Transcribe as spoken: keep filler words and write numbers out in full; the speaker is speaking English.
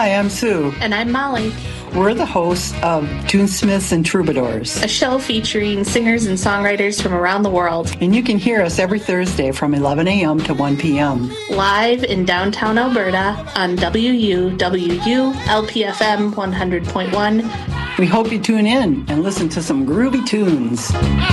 Hi, I'm Sue. And I'm Molly. We're the hosts of Tunesmiths and Troubadours, a show featuring singers and songwriters from around the world. And you can hear us every Thursday from eleven a.m. to one p.m. live in downtown Alberta on W U W U L P F M one hundred point one. We hope you tune in and listen to some groovy tunes.